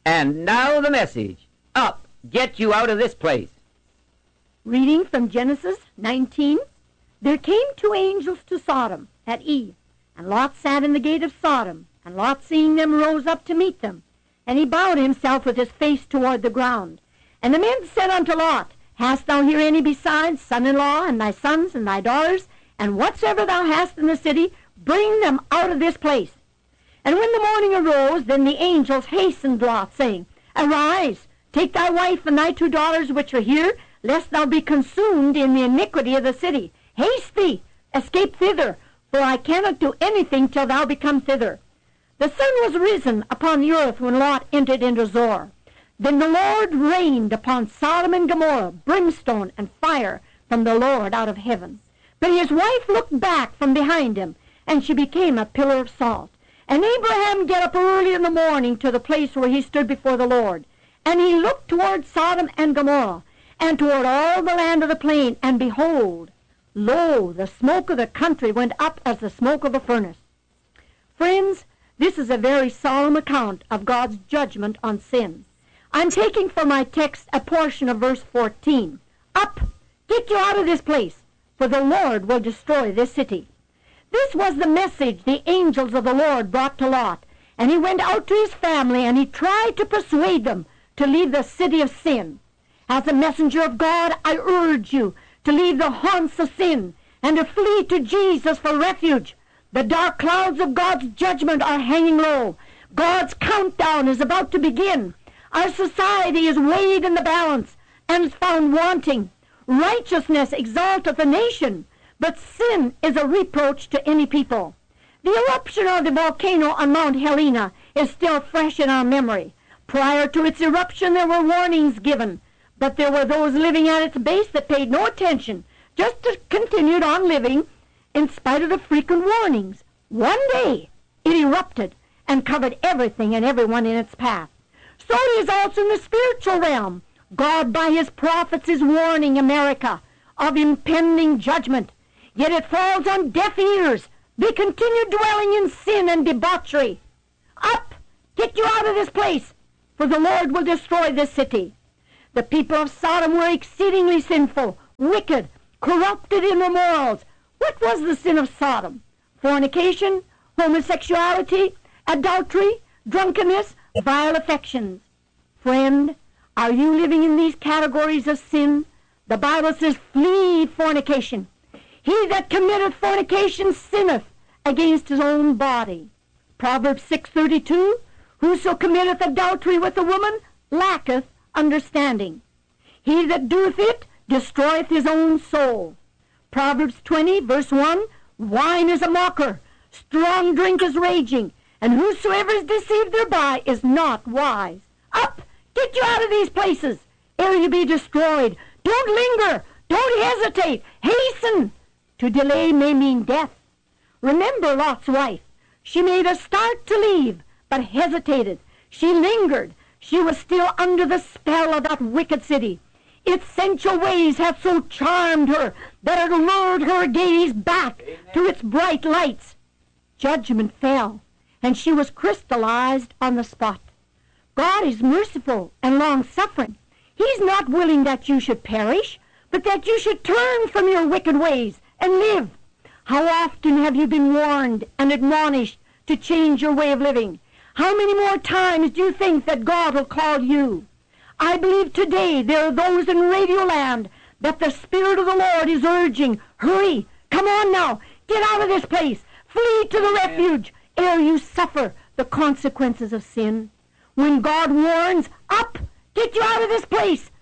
And now the message. Up, get you out of this place. Reading from Genesis 19. There came two angels to Sodom at eve, and Lot sat in the gate of Sodom. And Lot, seeing them, rose up to meet them. And he bowed himself with his face toward the ground. And the men said unto Lot, Hast thou here any besides son-in-law, and thy sons, and thy daughters? And whatsoever thou hast in the city, bring them out of this place. And when the morning arose, then the angels hastened Lot, saying, Arise, take thy wife and thy two daughters which are here, lest thou be consumed in the iniquity of the city. Haste thee, escape thither, for I cannot do anything till thou become thither. The sun was risen upon the earth when Lot entered into Zoar. Then the Lord rained upon Sodom and Gomorrah brimstone and fire from the Lord out of heaven. But his wife looked back from behind him, and she became a pillar of salt. And Abraham get up early in the morning to the place where he stood before the Lord. And he looked toward Sodom and Gomorrah, and toward all the land of the plain, and behold, lo, the smoke of the country went up as the smoke of a furnace. Friends, this is a very solemn account of God's judgment on sin. I'm taking for my text a portion of verse 14. Up, get you out of this place, for the Lord will destroy this city. This was the message the angels of the Lord brought to Lot, and he went out to his family, and he tried to persuade them to leave the city of sin. As a messenger of God, I urge you to leave the haunts of sin and to flee to Jesus for refuge. The dark clouds of God's judgment are hanging low. God's countdown is about to begin. Our society is weighed in the balance and is found wanting. Righteousness exalteth a nation, but sin is a reproach to any people. The eruption of the volcano on Mount Helena is still fresh in our memory. Prior to its eruption, there were warnings given, but there were those living at its base that paid no attention, just continued on living in spite of the frequent warnings. One day, it erupted and covered everything and everyone in its path. So it is also in the spiritual realm. God, by his prophets, is warning America of impending judgment. Yet it falls on deaf ears. They continue dwelling in sin and debauchery. Up! Get you out of this place, for the Lord will destroy this city. The people of Sodom were exceedingly sinful, wicked, corrupted in their morals. What was the sin of Sodom? Fornication, homosexuality, adultery, drunkenness, vile affections. Friend, are you living in these categories of sin? The Bible says, flee fornication. He that committeth fornication sinneth against his own body. Proverbs 6:32, whoso committeth adultery with a woman lacketh understanding. He that doeth it destroyeth his own soul. Proverbs 20, verse 1, wine is a mocker, strong drink is raging, and whosoever is deceived thereby is not wise. Up, get you out of these places, ere you be destroyed. Don't linger, don't hesitate, hasten. To delay may mean death. Remember Lot's wife. She made a start to leave, but hesitated. She lingered. She was still under the spell of that wicked city. Its sensual ways had so charmed her that it lured her gaze back to its bright lights. Judgment fell, and she was crystallized on the spot. God is merciful and long-suffering. He's not willing that you should perish, but that you should turn from your wicked ways and live. How often have you been warned and admonished to change your way of living? How many more times do you think that God will call you? I believe today there are those in Radio Land that the Spirit of the Lord is urging, hurry, come on now, get out of this place, flee to the refuge, ere you suffer the consequences of sin. When God warns, up, get you out of this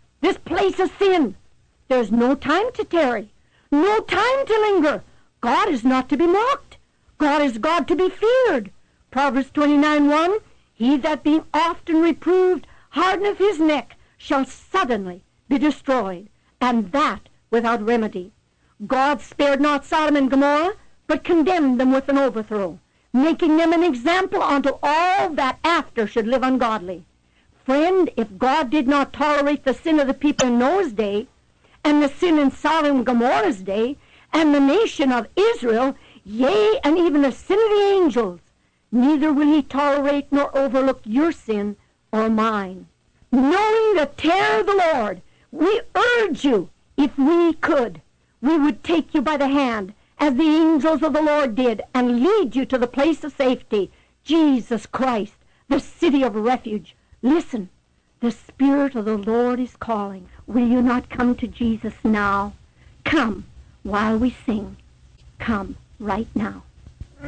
place of sin. There's no time to tarry, no time to linger. God is not to be mocked. God is God to be feared. Proverbs 29:1, he that being often reproved hardeneth his neck shall suddenly be destroyed, and that without remedy. God spared not Sodom and Gomorrah, but condemned them with an overthrow, making them an example unto all that after should live ungodly. Friend, if God did not tolerate the sin of the people in Noah's day, and the sin in Sodom and Gomorrah's day, and the nation of Israel, yea, and even the sin of the angels, neither will he tolerate nor overlook your sin or mine. Knowing the terror of the Lord, we urge you, if we could, we would take you by the hand, as the angels of the Lord did, and lead you to the place of safety, Jesus Christ, the city of refuge. Listen, the Spirit of the Lord is calling. Will you not come to Jesus now? Come while we sing. Come right now.